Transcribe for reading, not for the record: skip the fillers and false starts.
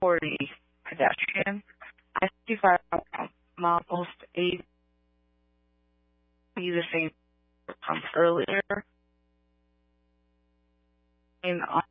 40 pedestrian. I 65 miles 80 be the same earlier. And on